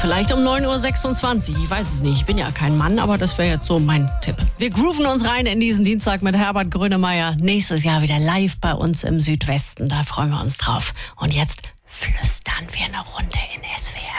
vielleicht um 9.26 Uhr. Ich weiß es nicht, ich bin ja kein Mann, aber das wäre jetzt so mein Tipp. Wir grooven uns rein in diesen Dienstag mit Herbert Grönemeyer. Nächstes Jahr wieder live bei uns im Südwesten. Da freuen wir uns drauf. Und jetzt flüstern wir eine Runde in SWR.